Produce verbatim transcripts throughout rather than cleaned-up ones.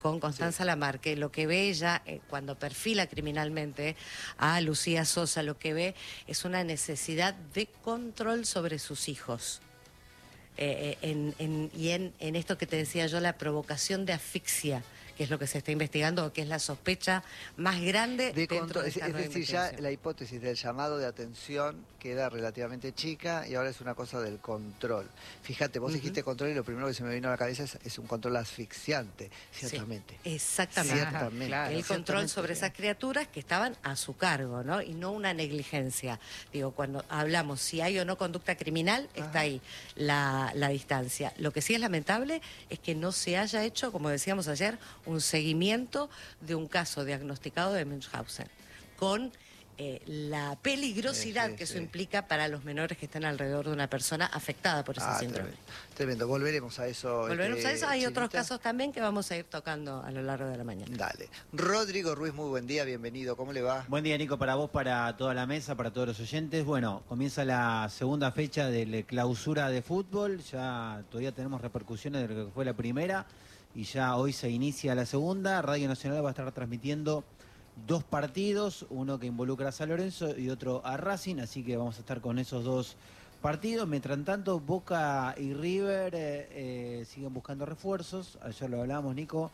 con Constanza Sí. Lamarque, lo que ve ella eh, cuando perfila criminalmente a Lucía Sosa, lo que ve es una necesidad de control sobre sus hijos. Eh, eh, en, en, y en, en esto que te decía yo, la provocación de asfixia, que es lo que se está investigando, o que es la sospecha más grande De dentro control, de es, esta es nueva decir, ya investigación. la hipótesis del llamado de atención queda relativamente chica y ahora es una cosa del control. Fíjate, vos Ujú. dijiste control y lo primero que se me vino a la cabeza es, es un control asfixiante, ciertamente. Sí, exactamente. Ciertamente. Claro. El control Ciertamente. sobre esas criaturas que estaban a su cargo, ¿no? Y no una negligencia. Digo, cuando hablamos si hay o no conducta criminal, está Ajá. ahí la, la distancia. Lo que sí es lamentable es que no se haya hecho, como decíamos ayer, un seguimiento de un caso diagnosticado de Münchhausen, con eh, la peligrosidad Sí, sí, que eso sí. implica para los menores que están alrededor de una persona afectada por ese Ah, síndrome. tremendo, tremendo. Volveremos a eso. Volveremos este, a eso. Hay otros Chinita. casos también que vamos a ir tocando a lo largo de la mañana. Dale. Rodrigo Ruiz, muy buen día, bienvenido. ¿Cómo le va? Buen día, Nico, para vos, para toda la mesa, para todos los oyentes. Bueno, comienza la segunda fecha de la clausura de fútbol. Ya todavía tenemos repercusiones de lo que fue la primera y ya hoy se inicia la segunda. Radio Nacional va a estar transmitiendo dos partidos, uno que involucra a San Lorenzo y otro a Racing, así que vamos a estar con esos dos partidos. Mientras tanto, Boca y River eh, eh, siguen buscando refuerzos. Ayer lo hablábamos, Nico.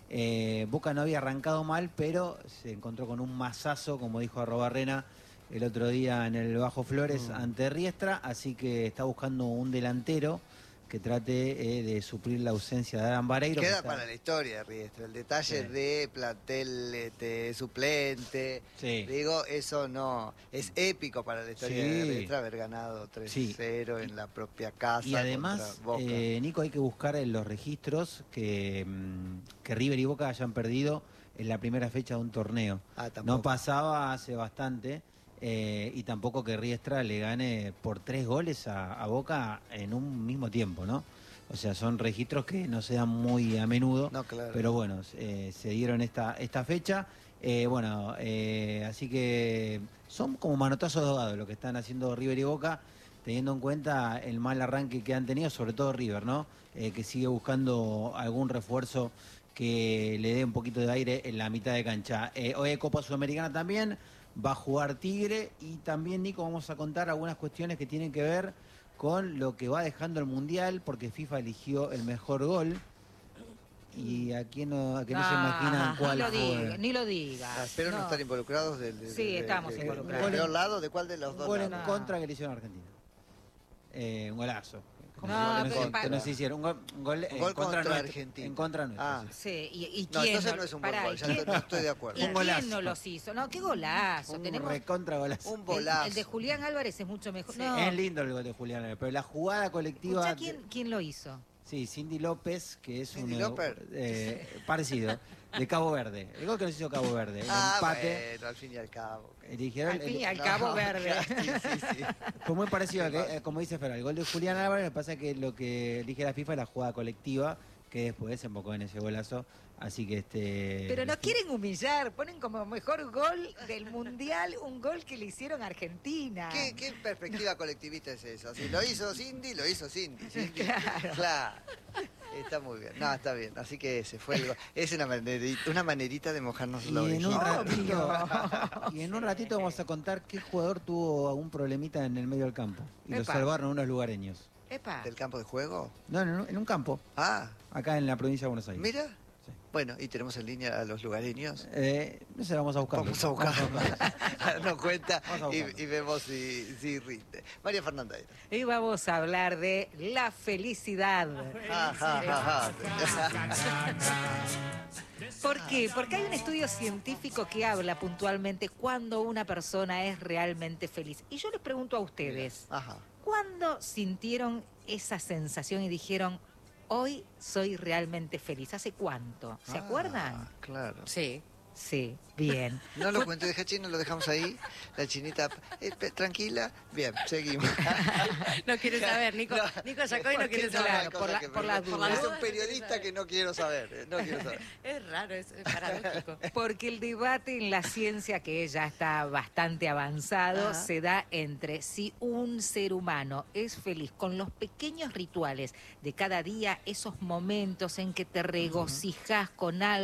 Eh, Boca no había arrancado mal, pero se encontró con un mazazo, como dijo Arrobarrena el otro día en el Bajo Flores, Mm. ante Riestra, así que está buscando un delantero que trate eh, de suplir la ausencia de Adán Vareiro. que Queda está- para la historia, Riestra, el detalle Sí. de plantel este, suplente. Sí. Digo, eso no, es épico para la historia Sí. de Riestra haber ganado tres cero en la propia casa. Y además, contra Boca. eh, Nico, hay que buscar en los registros que, mm, que River y Boca hayan perdido en la primera fecha de un torneo. Ah, tampoco. No pasaba hace bastante. Eh, y tampoco que Riestra le gane por tres goles a, a Boca en un mismo tiempo, ¿no? O sea, son registros que no se dan muy a menudo, No, claro. pero bueno, eh, se dieron esta, esta fecha. Eh, bueno, eh, así que son como manotazos de ahogado lo que están haciendo River y Boca, teniendo en cuenta el mal arranque que han tenido, sobre todo River, ¿no? Eh, que sigue buscando algún refuerzo que le dé un poquito de aire en la mitad de cancha. Eh, hoy hay Copa Sudamericana también. Va a jugar Tigre y también, Nico, vamos a contar algunas cuestiones que tienen que ver con lo que va dejando el Mundial, porque FIFA eligió el mejor gol. Y aquí no, a que no, se imaginan cuál ni lo fue. diga, ni lo digas. Ah, espero no, No. estar involucrados del, del- Sí, del- estamos del- involucrados. ¿Del peor lado? ¿De cuál de los Un dos gol en lados? contra que le hicieron a Argentina. Eh, un golazo. No, Que no, pero se- pa- que no se hicieron. Un gol, un gol en gol contra, contra nuestra, Argentina. En contra nuestra, Ah. sí. Sí, y, y No, quién entonces no es un buen pará, gol, ¿y ya quién- no estoy de acuerdo. ¿Y Un golazo. quién no los hizo? No, qué golazo. Un Tenemos recontra golazo. Un el, bolazo. el de Julián Álvarez es mucho mejor. Sí. No. Es lindo el gol de Julián, pero la jugada colectiva... Escuchá, ¿quién, quién lo hizo? Sí, Cindy López, que es ¿Cindy un Lauper? eh, parecido, de Cabo Verde. El gol que nos hizo Cabo Verde, el Ah, empate. bueno, al fin y al cabo. Eligieron Al el- fin y al No, cabo verde. claro, sí, sí, sí. Fue muy parecido, a ¿Qué que, pasa? eh, como dice Fer, el gol de Julián Álvarez. Me pasa que lo que elige la FIFA es la jugada colectiva, que después desembocó en ese golazo. Así que este. Pero nos quieren humillar, ponen como mejor gol del Mundial un gol que le hicieron a Argentina. ¿Qué, qué perspectiva colectivista es esa? Si lo hizo Cindy, lo hizo Cindy. Cindy. Claro. Claro. Está muy bien. No, está bien. Así que ese fue el gol. Es una manerita, una manerita de mojarnos Y la en, un orejita. ratito, y en un ratito vamos a contar qué jugador tuvo algún problemita en el medio del campo. Y lo Epa. salvaron unos lugareños. Epa. ¿Del campo de juego? No, en un, en un campo, Ah, acá en la provincia de Buenos Aires. mira. Sí. Bueno, y tenemos en línea a los lugareños. Eh, no sé, vamos a buscarlo. Vamos a buscar, darnos cuenta Vamos a y, buscarlo. y vemos si, si rinde. María Fernanda. Y vamos a hablar de la felicidad. Ja, ja, ja, ja. ¿Por qué? Porque hay un estudio científico que habla puntualmente cuando una persona es realmente feliz. Y yo les pregunto a ustedes, Ajá. ¿cuándo sintieron esa sensación y dijeron, hoy soy realmente feliz? ¿Hace cuánto? ¿Se Ah, acuerdan? Claro. Sí, Sí, bien. No lo cuento de Hachino, lo dejamos ahí. La chinita, eh, pe- tranquila. Bien, seguimos. No quiere saber, Nico. No, Nico sacó y no quiere porque no, saber. hay por cosas la- que por me- las dudas. Es un No periodista quiere que no quiero saber. eh, No quiero saber. Es raro, es es paradójico. Porque el debate en la ciencia, que ya está bastante avanzado, Ajá. se da entre si un ser humano es feliz con los pequeños rituales de cada día, esos momentos en que te regocijas con algo.